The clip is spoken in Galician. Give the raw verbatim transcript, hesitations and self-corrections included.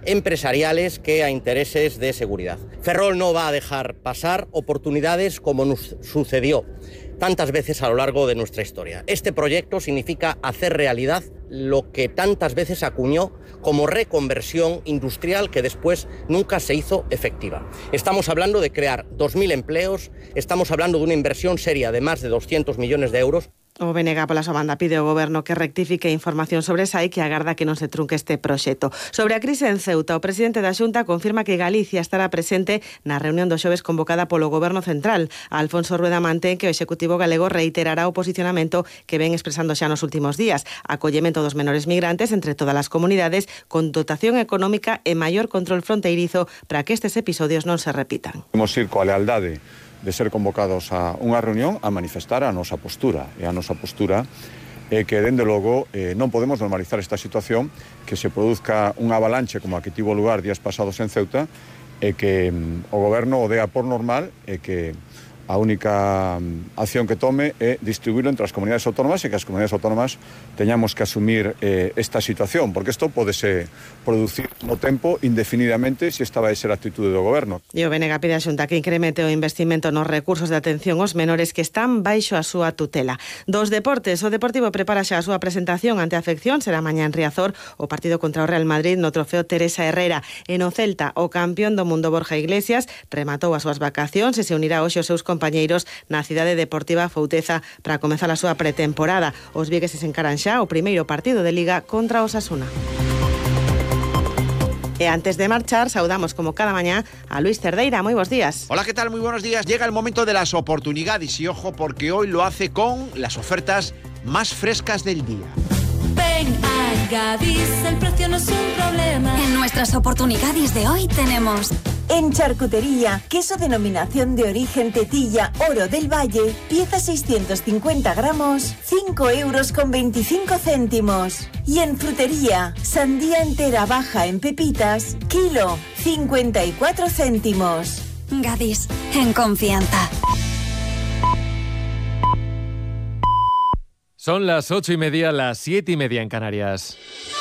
empresariales que a intereses de seguridad. Ferrol no va a dejar pasar oportunidades como nos sucedió tantas veces a lo largo de nuestra historia. Este proyecto significa hacer realidad lo que tantas veces acuñó como reconversión industrial que después nunca se hizo efectiva. Estamos hablando de crear dos mil empleos, estamos hablando de una inversión seria de más de doscientos millones de euros. O B N G pola súa banda pide ao Goberno que rectifique información sobre esa e que agarda que non se trunque este proxecto. Sobre a crise en Ceuta, o presidente da Xunta confirma que Galicia estará presente na reunión do xoves convocada polo Goberno Central. Alfonso Rueda mantén que o Executivo galego reiterará o posicionamento que ven expresando xa nos últimos días: acollemento dos menores migrantes entre todas as comunidades, con dotación económica e maior control fronteirizo para que estes episodios non se repitan. Imos ir coa lealdade de ser convocados a unha reunión a manifestar a nosa postura. E a nosa postura é que, dende logo, eh, non podemos normalizar esta situación, que se produzca unha avalanche como a que tivo lugar días pasados en Ceuta, e que mm, o Goberno o dea por normal, e que a única mm, acción que tome é distribuirlo entre as comunidades autónomas e que as comunidades autónomas teñamos que asumir eh, esta situación, porque isto podese producir no tempo indefinidamente se esta vai ser a actitude do Goberno. E o B N G pide a Xunta que incremente o investimento nos recursos de atención aos menores que están baixo a súa tutela. Dos deportes, o Deportivo prepara xa a súa presentación ante a afección, será mañá en Riazor o partido contra o Real Madrid no trofeo Teresa Herrera. E no Celta, o campeón do mundo Borja Iglesias rematou as súas vacacións e se unirá hoxe aos seus compañeiros na cidade deportiva Fouteza para comezar a súa pretemporada. Os vigueses encaran xa o primeiro partido de Liga contra o Osasuna. E antes de marchar, saudamos como cada mañá a Luis Cerdeira. Muy buenos días. Hola, ¿qué tal? Muy buenos días. Llega el momento de las oportunidades y ojo porque hoy lo hace con las ofertas más frescas del día. Ven a Gadis, el precio no es un problema. En nuestras oportunidades de hoy tenemos... En charcutería, queso denominación de origen Tetilla Oro del Valle, pieza seiscientos cincuenta gramos, cinco euros con veinticinco céntimos. Y en frutería, sandía entera baja en pepitas, kilo, cincuenta y cuatro céntimos. Gadis, en confianza. Son las ocho y media, las siete y media en Canarias.